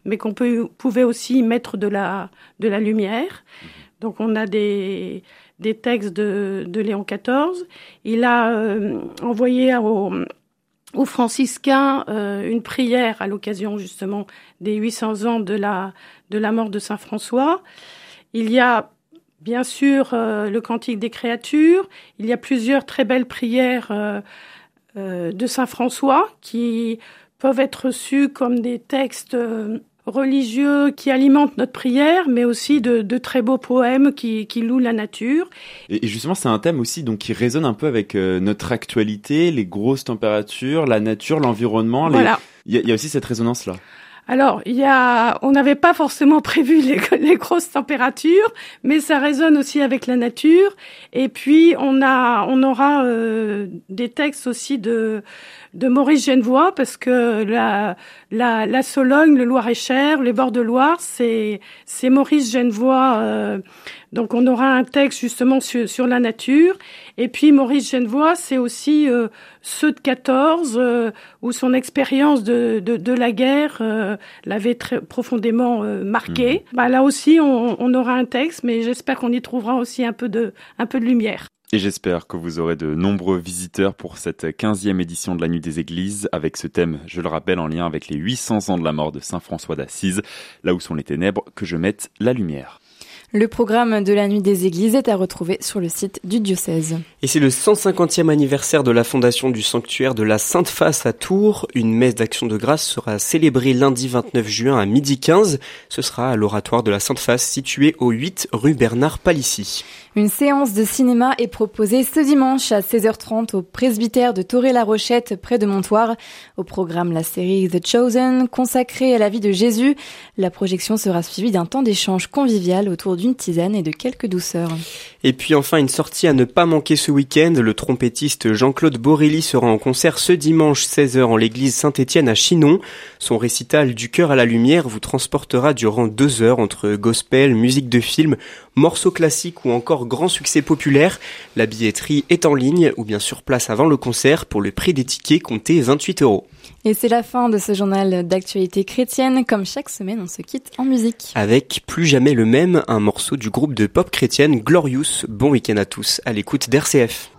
mais pouvait aussi y mettre de la lumière. Donc on a des textes de Léon XIV. Il a envoyé aux franciscains une prière à l'occasion justement des 800 ans de la mort de Saint François. Il y a bien sûr le Cantique des créatures. Il y a plusieurs très belles prières de Saint François qui peuvent être reçus comme des textes religieux qui alimentent notre prière, mais aussi de très beaux poèmes qui louent la nature. Et justement, c'est un thème aussi donc qui résonne un peu avec notre actualité, les grosses températures, la nature, l'environnement. Voilà. Il y a aussi cette résonance-là. Alors, on n'avait pas forcément prévu les grosses températures, mais ça résonne aussi avec la nature. Et puis, on aura des textes aussi de Maurice Genevoix, parce que la Sologne, le Loir-et-Cher, les bords de Loire, c'est Maurice Genevoix. Donc, on aura un texte justement sur la nature. Et puis, Maurice Genevoix, c'est aussi ceux de 14, où son expérience de la guerre l'avait très profondément marqué. Là aussi, on aura un texte, mais j'espère qu'on y trouvera aussi un peu de lumière. Et j'espère que vous aurez de nombreux visiteurs pour cette 15e édition de la Nuit des Églises, avec ce thème, je le rappelle, en lien avec les 800 ans de la mort de Saint François d'Assise, là où sont les ténèbres, que je mette la lumière. Le programme de la Nuit des Églises est à retrouver sur le site du diocèse. Et c'est le 150e anniversaire de la fondation du sanctuaire de la Sainte-Face à Tours. Une messe d'action de grâce sera célébrée lundi 29 juin à 12h15. Ce sera à l'oratoire de la Sainte-Face situé au 8 rue Bernard Palissy. Une séance de cinéma est proposée ce dimanche à 16h30 au presbytère de Toré-la-Rochette près de Montoire. Au programme, la série The Chosen, consacrée à la vie de Jésus. La projection sera suivie d'un temps d'échange convivial autour d'une tisane et de quelques douceurs. Et puis enfin, une sortie à ne pas manquer ce week-end. Le trompettiste Jean-Claude Borelli sera en concert ce dimanche 16h en l'église Saint-Étienne à Chinon. Son récital Du cœur à la lumière vous transportera durant 2 heures entre gospel, musique de film, morceaux classiques ou encore grands succès populaires. La billetterie est en ligne ou bien sur place avant le concert pour le prix des tickets compté 28 €. Et c'est la fin de ce journal d'actualité chrétienne. Comme chaque semaine, on se quitte en musique. Avec Plus jamais le même, un morceau du groupe de pop chrétienne Glorious. Bon week-end à tous, à l'écoute d'RCF.